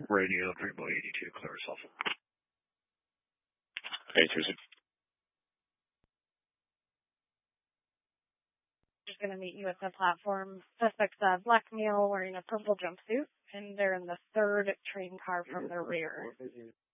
Radio Dreamboy 82, clear yourself. Hey, Susan. Just going to meet you at the platform. Suspect's black male wearing a purple jumpsuit, and they're in the third train car from the rear.